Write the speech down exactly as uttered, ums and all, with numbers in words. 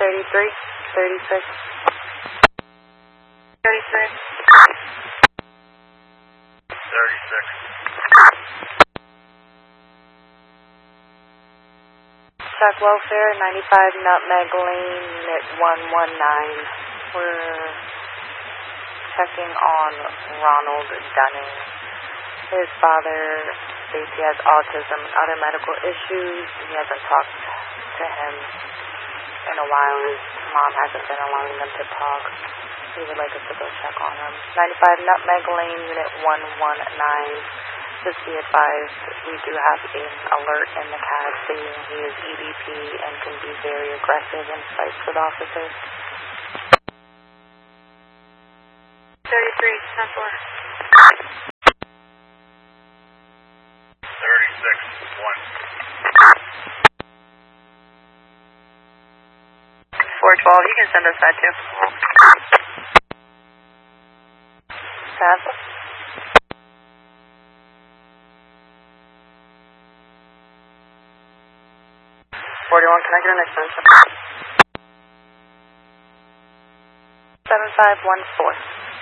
thirty-three, thirty-six. thirty-three. thirty-six. Check welfare, ninety-five Nutmeg Lane, unit one one nine. We're checking on Ronald Dunning. His father states he has autism and other medical issues. He hasn't talked to him in a while. His mom hasn't been allowing them to talk. We would like us to go check on him. ninety-five Nutmeg Lane, unit one one nine. Just be advised, we do have an alert in the C A D stating he is E B P and can be very aggressive and fights with officers. thirty-three, ten four. thirty-six, one. four twelve, you can send us that too. Pass. forty-one, can I get an extension? seven five one four.